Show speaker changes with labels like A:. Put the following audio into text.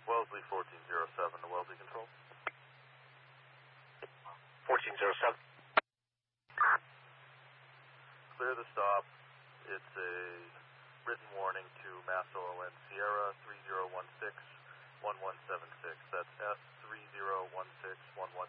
A: Wellesley 1407 to Wellesley Control.
B: 1407.
A: Clear the stop. It's a written warning to Mass OLN Sierra 3016-1176. That's S3016-1176.